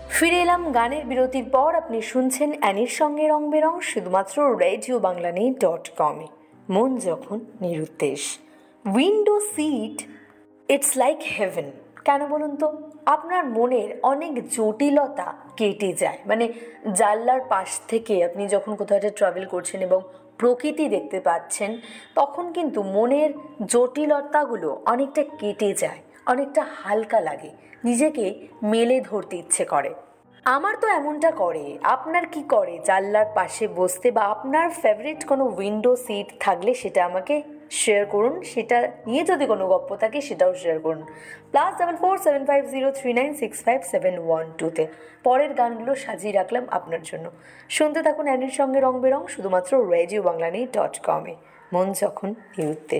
ফিরে এলাম গানের বিরতির পর। আপনি শুনছেন অ্যানির সঙ্গে রং বেরং, শুধুমাত্র রেডিও বাংলানি.com-এ। মন যখন নিরুদ্দেশ। Window seat, it's like haven. কেন বলুন তো? আপনার মনের অনেক জটিলতা কেটে যায়। মানে জানলার পাশ থেকে আপনি যখন কোথাও একটা ট্রাভেল করছেন এবং প্রকৃতি দেখতে পাচ্ছেন, তখন কিন্তু মনের জটিলতাগুলো অনেকটা কেটে যায়, অনেকটা হালকা লাগে, নিজেকে মেলে ধরতে ইচ্ছে করে। আমার তো এমনটা করে। আপনার কি করে জানলার পাশে বসতে, বা আপনার ফেভারিট কোনো উইন্ডো সিট থাকলে সেটা আমাকে শেয়ার করুন। সেটা নিয়ে যদি কোনো গল্প থাকে সেটাও শেয়ার করুন। +447503965712-তে পরের গানগুলো সাজিয়ে রাখলাম আপনার জন্য। শুনতে থাকুন অ্যানির সঙ্গে রং বেরং, শুধুমাত্র রেডিও বাংলানি.com-এ। মন যখন নিরুদ্দেশ।